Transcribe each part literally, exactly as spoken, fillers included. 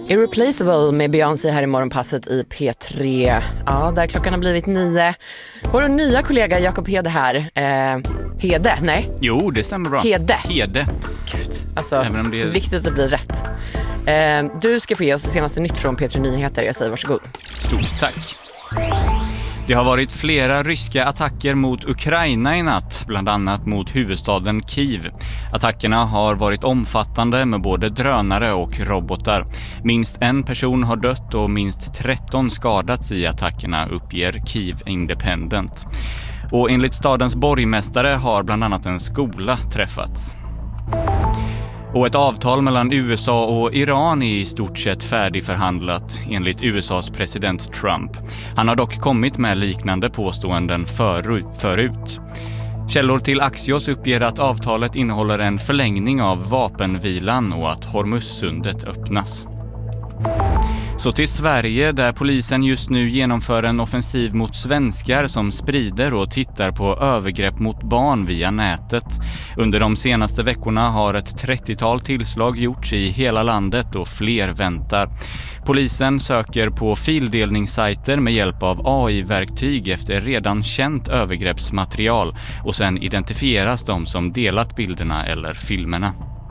Irreplaceable med Beyoncé här i morgonpasset i P tre. Ja, där klockan har blivit nio. Vår nya kollega Jakob Hede här. Eh, Hede, nej? Jo, det stämmer bra. Hede. Hede. Gud, alltså Även om det är... viktigt att det blir rätt. Eh, du ska få ge oss det senaste nytt från P tre Nyheter. Jag säger varsågod. Stort tack. Det har varit flera ryska attacker mot Ukraina i natt, bland annat mot huvudstaden Kiev. Attackerna har varit omfattande med både drönare och robotar. Minst en person har dött och minst tretton skadats i attackerna, uppger Kiev Independent. Och enligt stadens borgmästare har bland annat en skola träffats. Och ett avtal mellan U S A och Iran är i stort sett färdigförhandlat enligt U S A:s president Trump. Han har dock kommit med liknande påståenden förut. Källor till Axios uppger att avtalet innehåller en förlängning av vapenvilan och att Hormuzsundet öppnas. Så till Sverige, där polisen just nu genomför en offensiv mot svenskar som sprider och tittar på övergrepp mot barn via nätet. Under de senaste veckorna har ett trettiotal tillslag gjorts i hela landet och fler väntar. Polisen söker på fildelningssajter med hjälp av A I-verktyg efter redan känt övergreppsmaterial och sen identifieras de som delat bilderna eller filmerna.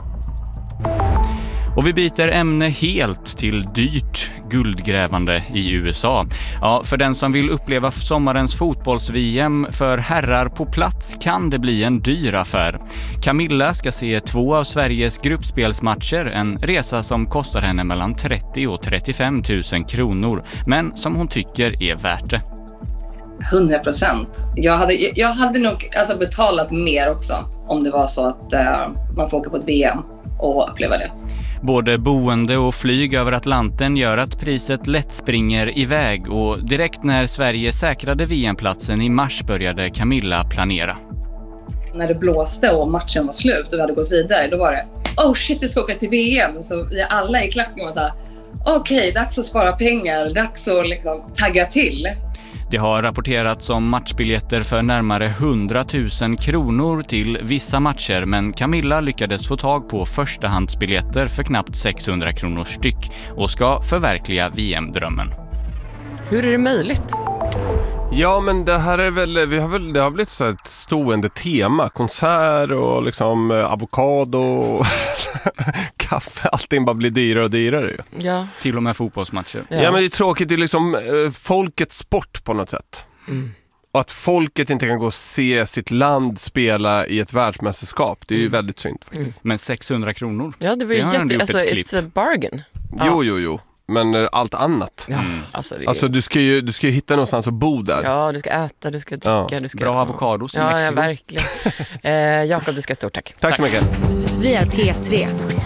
Och vi byter ämne helt till dyrt guldgrävande i U S A. Ja, för den som vill uppleva sommarens fotbolls-V M för herrar på plats kan det bli en dyr affär. Camilla ska se två av Sveriges gruppspelsmatcher, en resa som kostar henne mellan trettio och trettiofem tusen kronor, men som hon tycker är värt det. hundra procent. Jag hade, jag hade nog alltså betalat mer också om det var så att uh, man får åka på ett V M och uppleva det. Både boende och flyg över Atlanten gör att priset lätt springer iväg och direkt när Sverige säkrade V M-platsen i mars började Camilla planera. När det blåste och matchen var slut och vi hade gått vidare, då var det oh shit, vi ska åka till V M. Så vi alla i klacken var så här, okej, okay, dags att spara pengar, dags att liksom tagga till. Det har rapporterats om matchbiljetter för närmare hundratusen kronor till vissa matcher, men Camilla lyckades få tag på förstahandsbiljetter för knappt sexhundra kronor styck och ska förverkliga V M-drömmen. Hur är det möjligt? Ja, men det här är väl, vi har väl, det har blivit så ett stående tema, konsert och liksom avokado, kaffe, allting bara blir dyrare och dyrare ju. Ja. Till och med fotbollsmatcher. Ja, ja men det är tråkigt, det är liksom eh, folkets sport på något sätt. Mm. Och att folket inte kan gå och se sitt land spela i ett världsmästerskap, det är ju mm. väldigt synd faktiskt. Mm. Men sexhundra kronor? Ja, det var ju jätte, alltså it's a bargain. Ja. Jo, jo, jo. Men uh, allt annat. Ja, mm. alltså, det är... alltså du ska ju du ska ju hitta någonstans att bo där. Ja, du ska äta, du ska dricka, ja. du ska... Bra avokados i ja, Mexiko. Ja, verkligen. eh, Jakob, du ska stort tack. Tack. Tack så mycket. Vi är P tre.